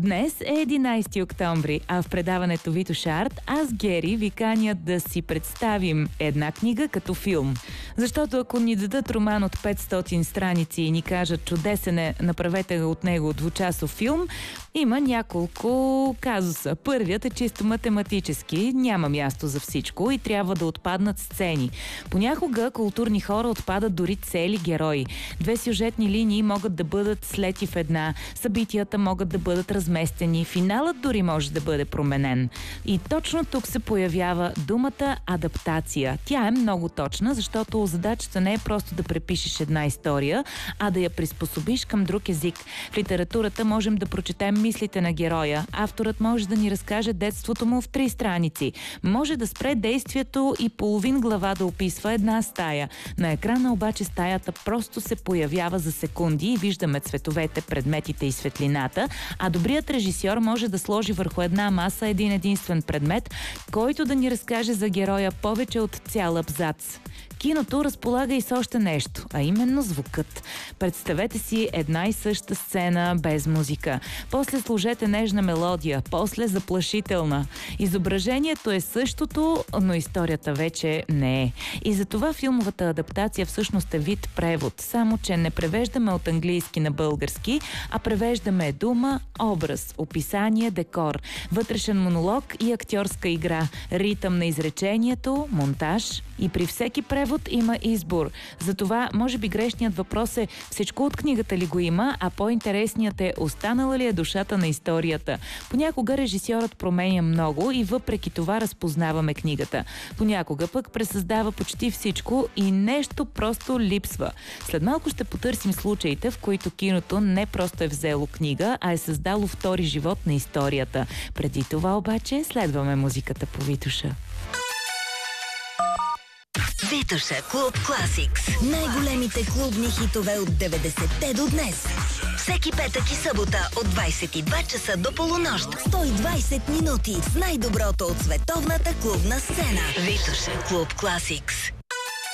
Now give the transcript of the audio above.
Днес е 11 октомври, а в предаването Витоша Арт аз, Гери, ви каня да си представим една книга като филм. Защото ако ни дадат роман от 500 страници и ни кажат чудесен е, направете от него двучасов филм, има няколко казуса. Първият е чисто математически, няма място за всичко и трябва да отпаднат сцени. Понякога културни хора отпадат дори цели герои. Две сюжетни линии могат да бъдат слети в една, събитията могат да бъдат разместени, финалът дори може да бъде променен. И точно тук се появява думата адаптация. Тя е много точна, защото задачата не е просто да препишеш една история, а да я приспособиш към друг език. В литературата можем да прочетем мислите на героя. Авторът може да ни разкаже детството му в 3 страници. Може да спре действието и половин глава да описва една стая. На екрана обаче стаята просто се появява за секунди и виждаме цветовете, предметите и светлината, а добрият режисьор може да сложи върху една маса един единствен предмет, който да ни разкаже за героя повече от цял абзац. Киното разполага и с още нещо, а именно звукът. Представете си една и съща сцена без музика. После сложете нежна мелодия, после заплашителна. Изображението е същото, но историята вече не е. И затова филмовата адаптация всъщност е вид превод, само че не превеждаме от английски на български, а превеждаме дума, образ, описание, декор, вътрешен монолог и актьорска игра, ритъм на изречението, монтаж. И при всеки превод има избор. Затова, може би грешният въпрос е всичко от книгата ли го има, а по-интересният е останала ли е душата на историята. Понякога режисьорът променя много и въпреки това разпознаваме книгата. Понякога пък пресъздава почти всичко и нещо просто липсва. След малко ще потърсим случаите, в които киното не просто е взело книга, а е създало втори живот на историята. Преди това обаче следваме музиката по Витоша. Витоша Клуб Класикс. Най-големите клубни хитове от 90-те до днес. Всеки петък и събота от 22 часа до полунощ. 120 минути с най-доброто от световната клубна сцена. Витоша Клуб Класикс.